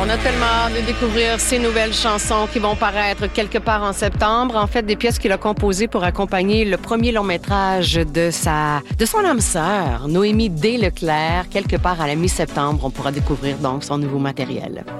On a tellement hâte de découvrir ces nouvelles chansons qui vont paraître quelque part en septembre. En fait, des pièces qu'il a composées pour accompagner le premier long-métrage de son âme sœur, Noémie D. Leclerc. Quelque part à la mi-septembre, on pourra découvrir donc son nouveau matériel.